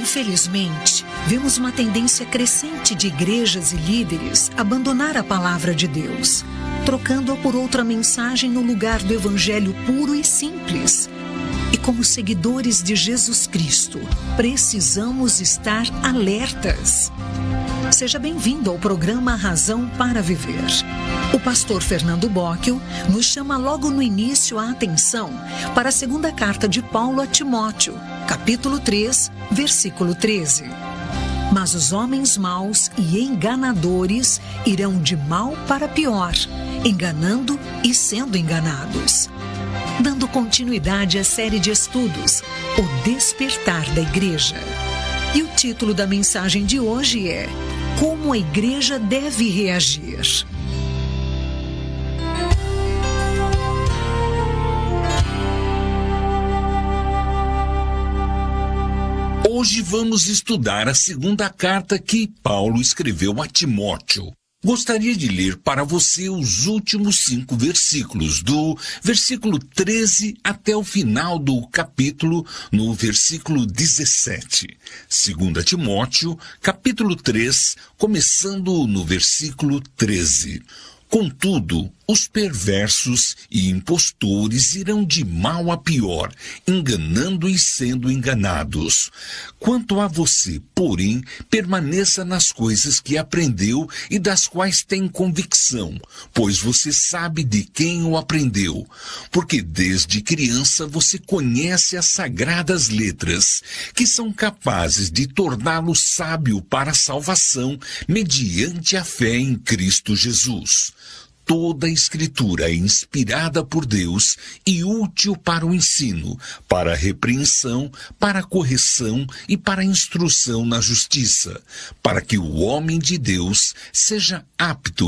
Infelizmente, vemos uma tendência crescente de igrejas e líderes abandonar a palavra de Deus, trocando-a por outra mensagem no lugar do evangelho puro e simples. E como seguidores de Jesus Cristo, precisamos estar alertas. Seja bem-vindo ao programa Razão para Viver. O pastor Fernando Bocchio nos chama logo no início a atenção para a segunda carta de Paulo a Timóteo, capítulo 3, versículo 13. Mas os homens maus e enganadores irão de mal para pior, enganando e sendo enganados. Dando continuidade à série de estudos, O Despertar da Igreja. E o título da mensagem de hoje é Como a Igreja deve reagir. Hoje vamos estudar a segunda carta que Paulo escreveu a Timóteo. Gostaria de ler para você os últimos 5 versículos, do versículo 13 até o final do capítulo, no versículo 17. 2 Timóteo, capítulo 3, começando no versículo 13. Contudo, os perversos e impostores irão de mal a pior, enganando e sendo enganados. Quanto a você, porém, permaneça nas coisas que aprendeu e das quais tem convicção, pois você sabe de quem o aprendeu. Porque desde criança você conhece as sagradas letras, que são capazes de torná-lo sábio para a salvação mediante a fé em Cristo Jesus. Toda a Escritura é inspirada por Deus e útil para o ensino, para a repreensão, para a correção e para a instrução na justiça, para que o homem de Deus seja apto